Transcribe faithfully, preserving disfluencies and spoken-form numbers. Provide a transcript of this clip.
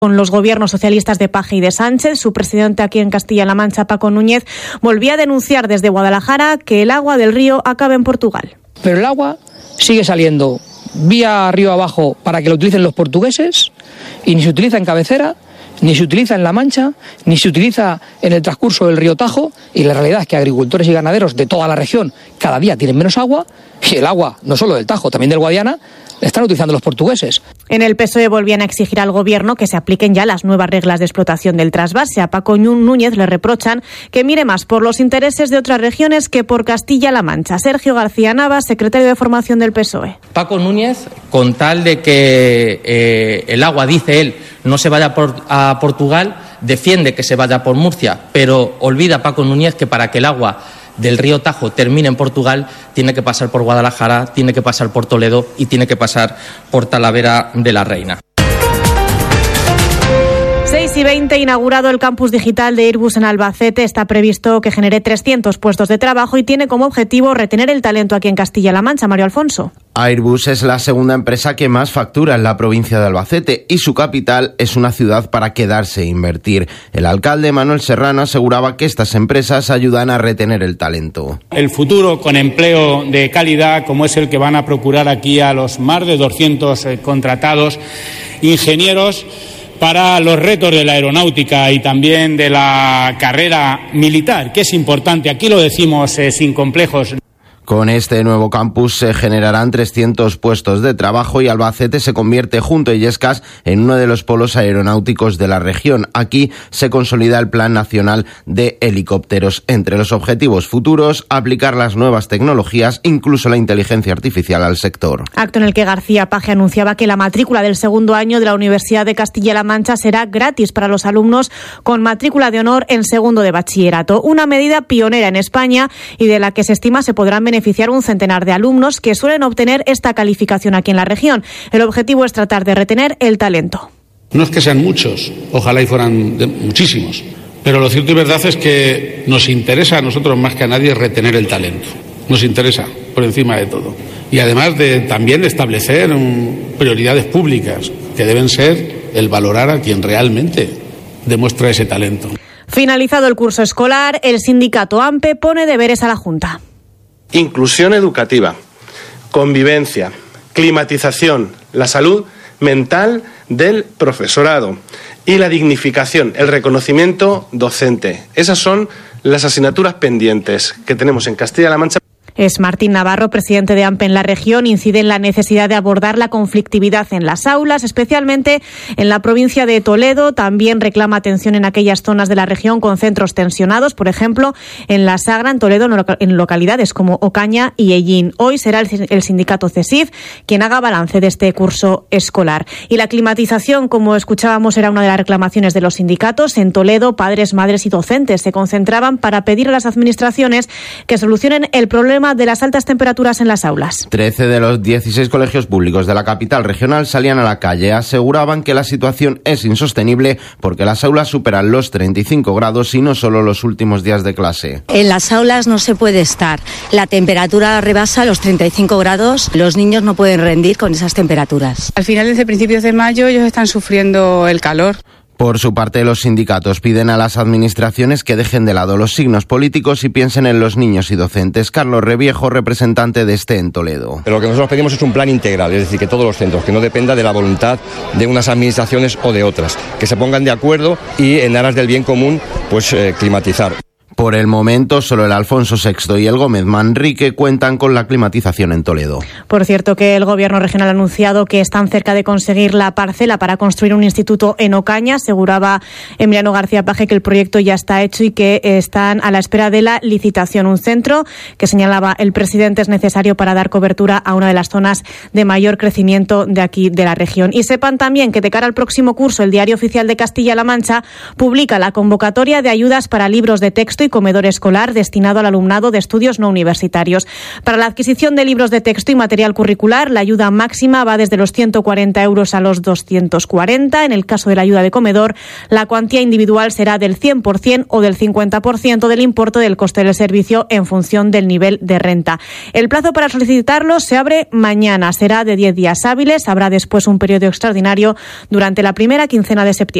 Con los gobiernos socialistas de Paje y de Sánchez, su presidente aquí en Castilla-La Mancha, Paco Núñez, volvía a denunciar desde Guadalajara que el agua del río acaba en Portugal. Pero el agua sigue saliendo vía río abajo para que lo utilicen los portugueses y ni se utiliza en cabecera, ni se utiliza en La Mancha, ni se utiliza en el transcurso del río Tajo, y la realidad es que agricultores y ganaderos de toda la región cada día tienen menos agua, y el agua, no solo del Tajo, también del Guadiana, la están utilizando los portugueses. En el P S O E volvían a exigir al Gobierno que se apliquen ya las nuevas reglas de explotación del trasvase. A Paco Núñez le reprochan que mire más por los intereses de otras regiones que por Castilla-La Mancha. Sergio García Navas, secretario de Formación del P S O E. Paco Núñez, con tal de que eh, el agua, dice él, no se vaya por, a Portugal, defiende que se vaya por Murcia, pero olvida Paco Núñez que para que el agua del río Tajo termine en Portugal tiene que pasar por Guadalajara, tiene que pasar por Toledo y tiene que pasar por Talavera de la Reina. seis y veinte, inaugurado el campus digital de Airbus en Albacete. Está previsto que genere trescientos puestos de trabajo y tiene como objetivo retener el talento aquí en Castilla-La Mancha. Mario Alfonso. Airbus es la segunda empresa que más factura en la provincia de Albacete y su capital es una ciudad para quedarse e invertir. El alcalde Manuel Serrano aseguraba que estas empresas ayudan a retener el talento. El futuro con empleo de calidad, como es el que van a procurar aquí a los más de doscientos contratados ingenieros para los retos de la aeronáutica y también de la carrera militar, que es importante. Aquí lo decimos eh, sin complejos. Con este nuevo campus se generarán trescientos puestos de trabajo y Albacete se convierte junto a Illescas en uno de los polos aeronáuticos de la región. Aquí se consolida el Plan Nacional de Helicópteros. Entre los objetivos futuros, aplicar las nuevas tecnologías, incluso la inteligencia artificial, al sector. Acto en el que García Paje anunciaba que la matrícula del segundo año de la Universidad de Castilla-La Mancha será gratis para los alumnos con matrícula de honor en segundo de bachillerato. Una medida pionera en España y de la que se estima se podrán beneficiar un centenar de alumnos que suelen obtener esta calificación aquí en la región. El objetivo es tratar de retener el talento. No es que sean muchos, ojalá y fueran de muchísimos, pero lo cierto y verdad es que nos interesa a nosotros más que a nadie retener el talento. Nos interesa por encima de todo. Y además de también establecer um, prioridades públicas que deben ser el valorar a quien realmente demuestra ese talento. Finalizado el curso escolar, el sindicato AMPE pone deberes a la Junta. Inclusión educativa, convivencia, climatización, la salud mental del profesorado y la dignificación, el reconocimiento docente. Esas son las asignaturas pendientes que tenemos en Castilla-La Mancha. Es Martín Navarro, presidente de AMPE en la región, incide en la necesidad de abordar la conflictividad en las aulas, especialmente en la provincia de Toledo. También reclama atención en aquellas zonas de la región con centros tensionados, por ejemplo, en La Sagra, en Toledo, en localidades como Ocaña y Ellín. Hoy será el sindicato CESIF quien haga balance de este curso escolar. Y la climatización, como escuchábamos, era una de las reclamaciones de los sindicatos. En Toledo, padres, madres y docentes se concentraban para pedir a las administraciones que solucionen el problema de las altas temperaturas en las aulas. trece de los dieciséis colegios públicos de la capital regional salían a la calle. Aseguraban que la situación es insostenible porque las aulas superan los treinta y cinco grados y no solo los últimos días de clase. En las aulas no se puede estar. La temperatura rebasa los treinta y cinco grados. Los niños no pueden rendir con esas temperaturas. Al final, desde principios de mayo, ellos están sufriendo el calor. Por su parte, los sindicatos piden a las administraciones que dejen de lado los signos políticos y piensen en los niños y docentes. Carlos Reviejo, representante de STE en Toledo. Pero lo que nosotros pedimos es un plan integral, es decir, que todos los centros, que no dependa de la voluntad de unas administraciones o de otras, que se pongan de acuerdo y en aras del bien común, pues eh, climatizar. Por el momento, solo el Alfonso sexto y el Gómez Manrique cuentan con la climatización en Toledo. Por cierto, que el Gobierno regional ha anunciado que están cerca de conseguir la parcela para construir un instituto en Ocaña. Aseguraba Emiliano García Paje que el proyecto ya está hecho y que están a la espera de la licitación. Un centro que señalaba el presidente es necesario para dar cobertura a una de las zonas de mayor crecimiento de aquí de la región. Y sepan también que de cara al próximo curso, el Diario Oficial de Castilla-La Mancha publica la convocatoria de ayudas para libros de texto texto y comedor escolar destinado al alumnado de estudios no universitarios. Para la adquisición de libros de texto y material curricular, la ayuda máxima va desde los ciento cuarenta euros a los doscientos cuarenta. En el caso de la ayuda de comedor, la cuantía individual será del cien por ciento o del cincuenta por ciento del importe del coste del servicio en función del nivel de renta. El plazo para solicitarlo se abre mañana. Será de diez días hábiles. Habrá después un periodo extraordinario durante la primera quincena de septiembre.